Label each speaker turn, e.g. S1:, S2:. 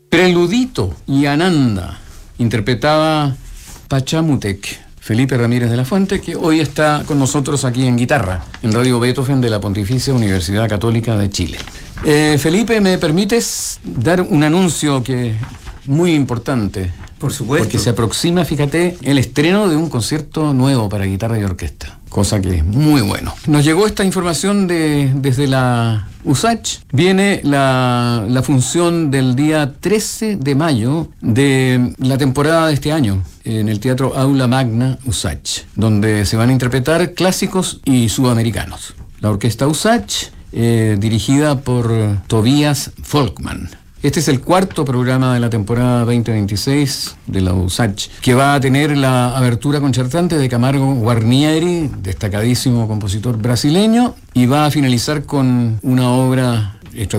S1: Preludito y Ananda interpretaba Pachamutec, Felipe Ramírez de la Fuente, que hoy está con nosotros aquí en guitarra, en Radio Beethoven de la Pontificia Universidad Católica de Chile. Felipe, ¿me permites dar un anuncio que es muy importante?
S2: Por supuesto.
S1: Porque se aproxima, fíjate, el estreno de un concierto nuevo para guitarra y orquesta, cosa que es muy bueno. Nos llegó esta información desde la USACH. Viene la función del día 13 de mayo de la temporada de este año en el Teatro Aula Magna USACH, donde se van a interpretar clásicos y sudamericanos. La orquesta USACH, dirigida por Tobias Folkman. Este es el cuarto programa de la temporada 2026 de la USACH, que va a tener la abertura concertante de Camargo Guarnieri, destacadísimo compositor brasileño, y va a finalizar con una obra